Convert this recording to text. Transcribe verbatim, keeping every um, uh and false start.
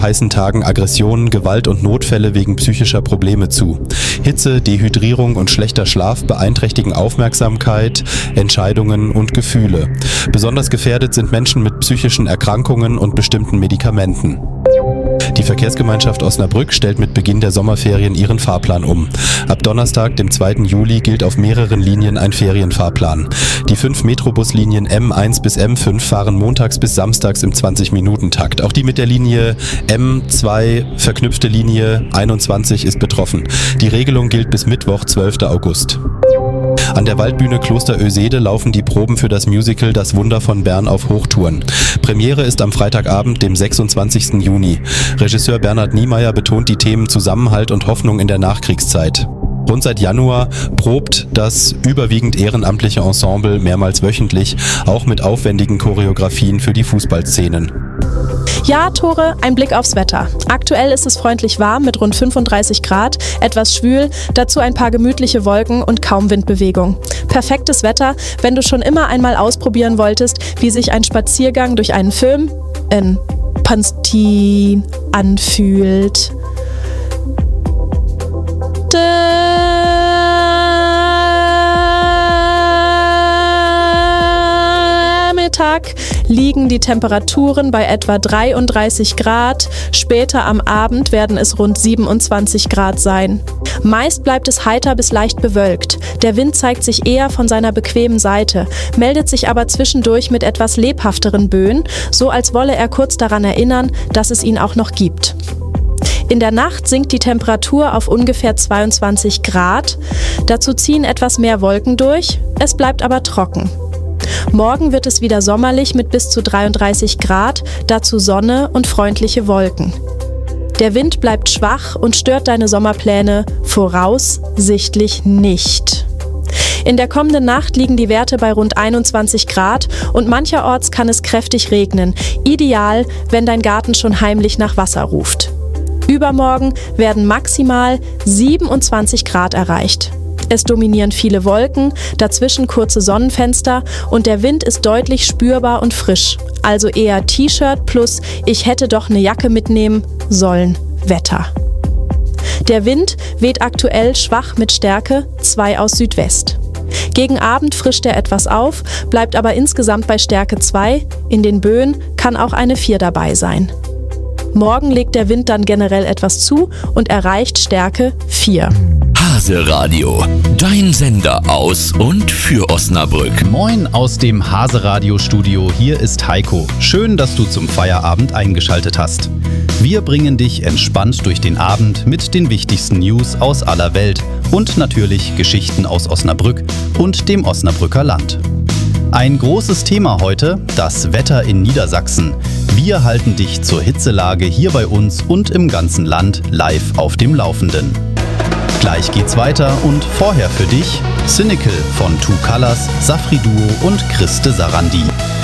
heißen Tagen Aggressionen, Gewalt und Notfälle wegen psychischer Probleme zu. Hitze, Dehydrierung und schlechter Schlaf beeinträchtigen Aufmerksamkeit, Entscheidungen und Gefühle. Besonders gefährdet sind Menschen mit psychischen Erkrankungen und bestimmten Medikamenten. Die Verkehrsgemeinschaft Osnabrück stellt mit Beginn der Sommerferien ihren Fahrplan um. Ab Donnerstag, dem zweiten Juli, gilt auf mehreren Linien ein Ferienfahrplan. Die fünf Metrobuslinien M eins bis M fünf fahren montags bis samstags im zwanzig-Minuten-Takt. Auch die mit der Linie M zwei verknüpfte Linie einundzwanzig ist betroffen. Die Regelung gilt bis Mittwoch, zwölften August. An der Waldbühne Kloster Oesede laufen die Proben für das Musical Das Wunder von Bern auf Hochtouren. Premiere ist am Freitagabend, dem sechsundzwanzigsten Juni. Regisseur Bernhard Niemeyer betont die Themen Zusammenhalt und Hoffnung in der Nachkriegszeit. Rund seit Januar probt das überwiegend ehrenamtliche Ensemble mehrmals wöchentlich, auch mit aufwendigen Choreografien für die Fußballszenen. Ja, Tore, ein Blick aufs Wetter. Aktuell ist es freundlich warm mit rund fünfunddreißig Grad, etwas schwül, dazu ein paar gemütliche Wolken und kaum Windbewegung. Perfektes Wetter, wenn du schon immer einmal ausprobieren wolltest, wie sich ein Spaziergang durch einen Film in Panstin anfühlt. Mittag liegen die Temperaturen bei etwa dreiunddreißig Grad, später am Abend werden es rund siebenundzwanzig Grad sein. Meist bleibt es heiter bis leicht bewölkt. Der Wind zeigt sich eher von seiner bequemen Seite, meldet sich aber zwischendurch mit etwas lebhafteren Böen, so als wolle er kurz daran erinnern, dass es ihn auch noch gibt. In der Nacht sinkt die Temperatur auf ungefähr zweiundzwanzig Grad, dazu ziehen etwas mehr Wolken durch, es bleibt aber trocken. Morgen wird es wieder sommerlich mit bis zu dreiunddreißig Grad, dazu Sonne und freundliche Wolken. Der Wind bleibt schwach und stört deine Sommerpläne voraussichtlich nicht. In der kommenden Nacht liegen die Werte bei rund einundzwanzig Grad und mancherorts kann es kräftig regnen. Ideal, wenn dein Garten schon heimlich nach Wasser ruft. Übermorgen werden maximal siebenundzwanzig Grad erreicht. Es dominieren viele Wolken, dazwischen kurze Sonnenfenster und der Wind ist deutlich spürbar und frisch. Also eher T-Shirt plus ich hätte doch eine Jacke mitnehmen sollen Wetter. Der Wind weht aktuell schwach mit Stärke zwei aus Südwest. Gegen Abend frischt er etwas auf, bleibt aber insgesamt bei Stärke zwei. In den Böen kann auch eine vier dabei sein. Morgen legt der Wind dann generell etwas zu und erreicht Stärke vier. Hase Radio, dein Sender aus und für Osnabrück. Moin aus dem Hase Radio Studio, hier ist Heiko. Schön, dass du zum Feierabend eingeschaltet hast. Wir bringen dich entspannt durch den Abend mit den wichtigsten News aus aller Welt und natürlich Geschichten aus Osnabrück und dem Osnabrücker Land. Ein großes Thema heute, das Wetter in Niedersachsen. Wir halten dich zur Hitzelage hier bei uns und im ganzen Land live auf dem Laufenden. Gleich geht's weiter und vorher für dich Cynical von Two Colors, Safri Duo und Christe Sarandi.